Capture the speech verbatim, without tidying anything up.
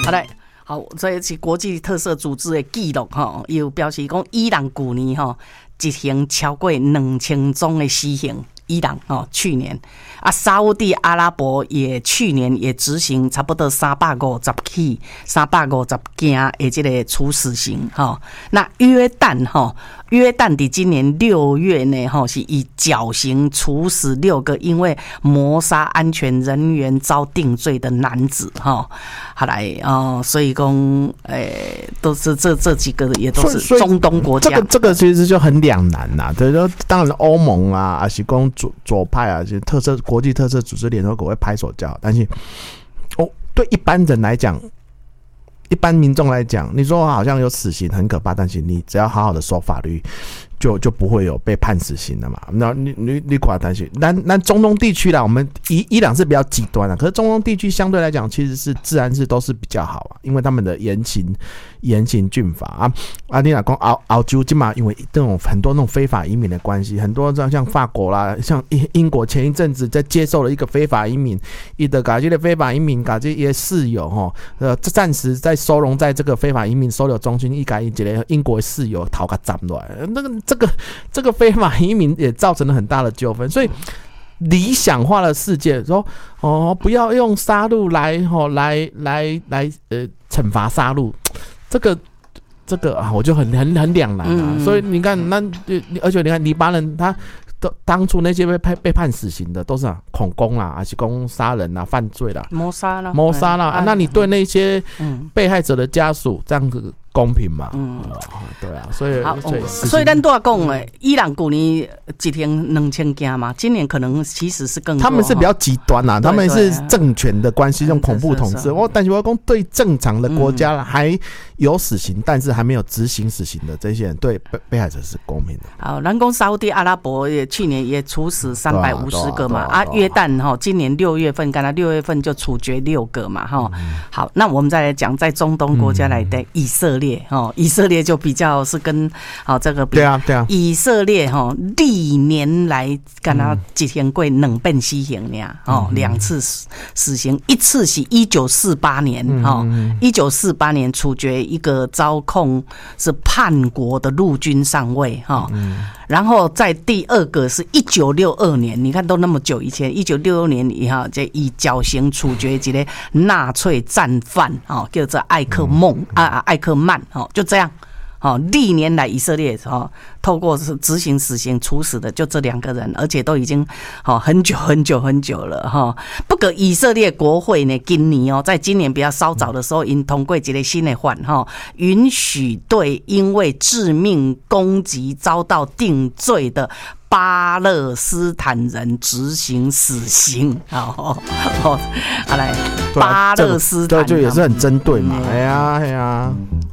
好来。好，这是国际特色组织的记录哈，又表示讲伊朗去年哈执行超过两千宗的死刑。伊朗哦，去年啊，沙烏地阿拉伯也去年也执行差不多三百五十起、三百五十件的这个处死刑哈。那约旦哈，约旦的今年六月呢哈，是以绞刑处死六个因为谋杀安全人员遭定罪的男子哈。好来哦，所以讲诶，都是这这几个也都是中东国家。 这个这个其实就很两难呐，对，就当然欧盟啊，还是讲左左派啊，就特色国际特色组织联合国会拍手叫好，但是哦，对一般人来讲，一般民众来讲，你说好像有死刑很可怕，但是你只要好好的守法律，就就不会有被判死刑的嘛。那你你你寡担心，那那中东地区啦，我们伊伊朗是比较极端的，可是中东地区相对来讲，其实是治安是都是比较好啊，因为他们的严刑严刑峻法啊。啊，你老公澳澳洲今嘛，因为这种很多那种非法移民的关系，很多像法国啦，像英国前一阵子在接受了一个非法移民，伊的搞这个非法移民搞这些室友哈，呃，暂时在收容在这个非法移民收留中心，一改一个英国的室友逃个斩乱，那个这个这个非法移民也造成了很大的纠纷，所以。理想化的世界说哦，不要用杀戮来哦来来来呃惩罚杀戮，这个这个啊，我就很很很两难啊。嗯、所以你看，那而且你看黎巴嫩他。当初那些被判被判死刑的都是啊恐攻啦，还是攻杀人啦、犯罪啦、 谋杀啦、 谋杀啦、啊。那你对那些被害者的家属这样子公平嘛？嗯，对啊，所以所以所以咱都要讲诶，伊朗去年一天两千件嘛，今年可能其实是更多。 他们是比较极端啦、啊，他们是政权的关系，用恐怖统治。我但是我讲对正常的国家还有死刑，但是还没有执行死刑的这些人，对被被害者是公平的。 好，咱讲沙烏地阿拉伯也去年也处死三百五十个嘛，啊，约旦哈，今年六月份，刚才六月份就处决六个嘛，哈。好，那我们再来讲，在中东国家来的以色列哈，以色列就比较是跟好这个对啊对啊， 以色列哈历年来刚才执行过两遍死刑呢，哦，两次死刑，一次是一九四八年哈，一九四八年处决一个遭控是叛国的陆军上尉哈，然后在第二个是一九六二年，你看都那么久以前，一九六二年以后，这以绞刑处决一个纳粹战犯哦，叫做艾克孟啊艾克曼哦，就这样。哦，历年来以色列哦，透过执行死刑处死的就这两个人，而且都已经哦很久很久很久了哈、哦。不过以色列国会呢，今年哦，在今年比较稍早的时候，因通过一个新的法哈、哦，允许对因为致命攻击遭到定罪的巴勒斯坦人执行死刑。好，好，好来，巴勒斯坦， 对，就也是很针对嘛。哎呀，哎呀。